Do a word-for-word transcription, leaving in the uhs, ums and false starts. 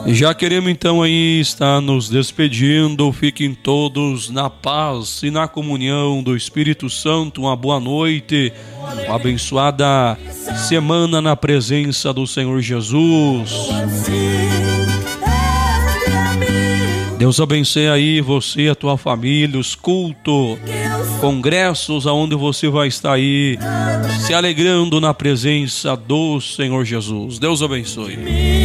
Já queremos então aí estar nos despedindo. Fiquem todos na paz e na comunhão do Espírito Santo. Uma boa noite, uma abençoada semana na presença do Senhor Jesus. Deus abençoe aí você, a tua família, os cultos, congressos aonde você vai estar aí se alegrando na presença do Senhor Jesus. Deus abençoe.